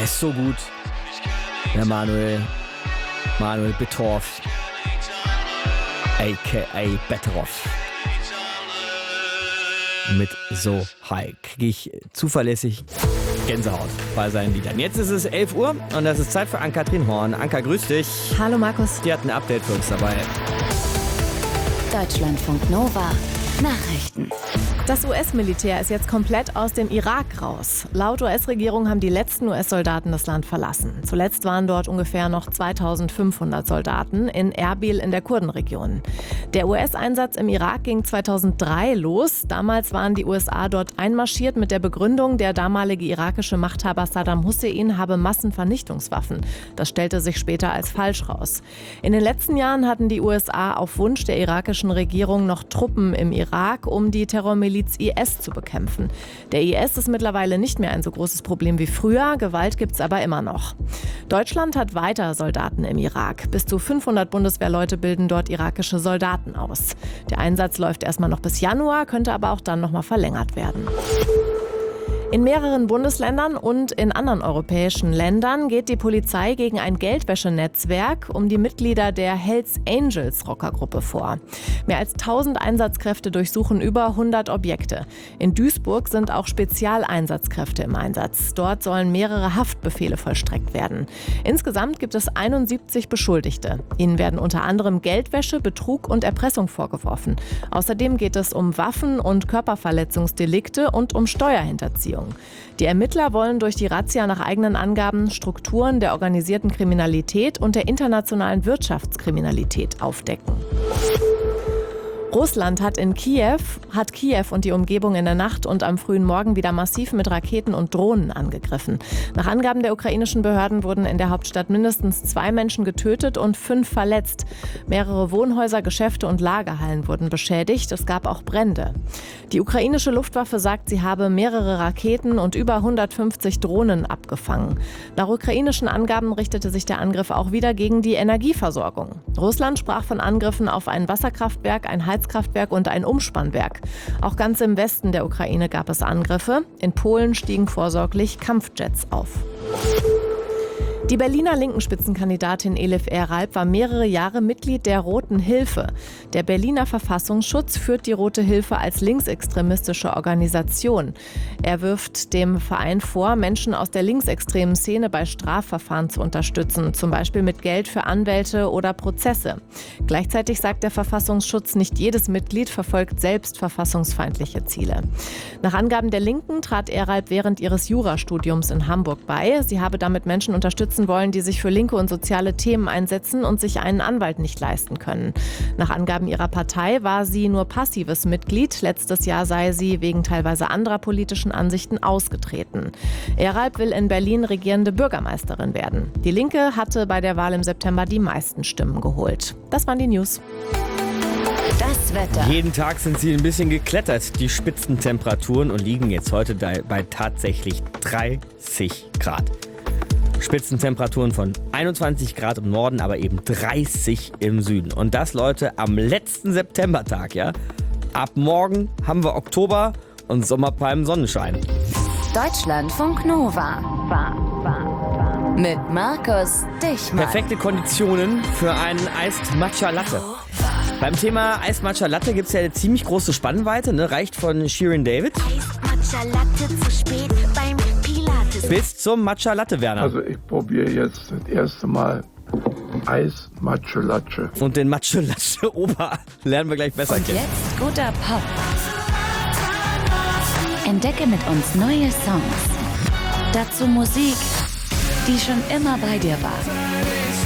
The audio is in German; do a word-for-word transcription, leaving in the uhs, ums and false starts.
Der ist so gut. Der Manuel. Manuel Bettorf. A K A Bettorf. Mit So High kriege ich zuverlässig Gänsehaut bei seinen Liedern. Jetzt ist es elf Uhr und das ist Zeit für Ann-Kathrin Horn. Anka, grüß dich. Hallo Markus. Die hat ein Update für uns dabei. Deutschlandfunk Nova Nachrichten. Das U S-Militär ist jetzt komplett aus dem Irak raus. Laut U S-Regierung haben die letzten U S-Soldaten das Land verlassen. Zuletzt waren dort ungefähr noch zweitausendfünfhundert Soldaten in Erbil in der Kurdenregion. Der U S-Einsatz im Irak ging zweitausenddrei los. Damals waren die U S A dort einmarschiert mit der Begründung, der damalige irakische Machthaber Saddam Hussein habe Massenvernichtungswaffen. Das stellte sich später als falsch raus. In den letzten Jahren hatten die U S A auf Wunsch der irakischen Regierung noch Truppen im Irak, um die Terrormiliz I S zu bekämpfen. Der I S ist mittlerweile nicht mehr ein so großes Problem wie früher, Gewalt gibt es aber immer noch. Deutschland hat weiter Soldaten im Irak. Bis zu fünfhundert Bundeswehrleute bilden dort irakische Soldaten aus. Der Einsatz läuft erstmal noch bis Januar, könnte aber auch dann nochmal verlängert werden. In mehreren Bundesländern und in anderen europäischen Ländern geht die Polizei gegen ein Geldwäschenetzwerk um die Mitglieder der Hells Angels Rockergruppe vor. Mehr als tausend Einsatzkräfte durchsuchen über hundert Objekte. In Duisburg sind auch Spezialeinsatzkräfte im Einsatz. Dort sollen mehrere Haftbefehle vollstreckt werden. Insgesamt gibt es einundsiebzig Beschuldigte. Ihnen werden unter anderem Geldwäsche, Betrug und Erpressung vorgeworfen. Außerdem geht es um Waffen- und Körperverletzungsdelikte und um Steuerhinterziehung. Die Ermittler wollen durch die Razzia nach eigenen Angaben Strukturen der organisierten Kriminalität und der internationalen Wirtschaftskriminalität aufdecken. Russland hat in Kiew, hat Kiew und die Umgebung in der Nacht und am frühen Morgen wieder massiv mit Raketen und Drohnen angegriffen. Nach Angaben der ukrainischen Behörden wurden in der Hauptstadt mindestens zwei Menschen getötet und fünf verletzt. Mehrere Wohnhäuser, Geschäfte und Lagerhallen wurden beschädigt. Es gab auch Brände. Die ukrainische Luftwaffe sagt, sie habe mehrere Raketen und über hundertfünfzig Drohnen abgefangen. Nach ukrainischen Angaben richtete sich der Angriff auch wieder gegen die Energieversorgung. Russland sprach von Angriffen auf ein Wasserkraftwerk, ein Heizkraftwerk und ein Umspannwerk. Auch ganz im Westen der Ukraine gab es Angriffe. In Polen stiegen vorsorglich Kampfjets auf. Die Berliner Linken-Spitzenkandidatin Elif Eralp war mehrere Jahre Mitglied der Roten Hilfe. Der Berliner Verfassungsschutz führt die Rote Hilfe als linksextremistische Organisation. Er wirft dem Verein vor, Menschen aus der linksextremen Szene bei Strafverfahren zu unterstützen, zum Beispiel mit Geld für Anwälte oder Prozesse. Gleichzeitig sagt der Verfassungsschutz, nicht jedes Mitglied verfolgt selbst verfassungsfeindliche Ziele. Nach Angaben der Linken trat Eralp während ihres Jurastudiums in Hamburg bei. Sie habe damit Menschen unterstützen wollen, die sich für linke und soziale Themen einsetzen und sich einen Anwalt nicht leisten können. Nach Angaben ihrer Partei war sie nur passives Mitglied. Letztes Jahr sei sie wegen teilweise anderer politischen Ansichten ausgetreten. Eralp will in Berlin regierende Bürgermeisterin werden. Die Linke hatte bei der Wahl im September die meisten Stimmen geholt. Das waren die News. Das Wetter. Jeden Tag sind sie ein bisschen geklettert, die Spitzentemperaturen, und liegen jetzt heute bei tatsächlich dreißig Grad. Spitzentemperaturen von einundzwanzig Grad im Norden, aber eben dreißig im Süden. Und das, Leute, am letzten Septembertag, ja? Ab morgen haben wir Oktober und Sommerpalmen Sonnenschein. Deutschlandfunk Nova. Mit Markus Dichmann. Perfekte Konditionen für einen Iced Matcha Latte. Beim Thema Iced Matcha Latte gibt es ja eine ziemlich große Spannweite, ne? Reicht von Shirin David Iced Matcha Latte zu spät beim Pilates. bis zum Matcha Latte Werner. Also ich probiere jetzt das erste Mal Eis Matcha Latte. Und den Matcha Latte Opa lernen wir gleich besser Und kennen. jetzt guter Pop. Entdecke mit uns neue Songs. Dazu Musik, die schon immer bei dir war.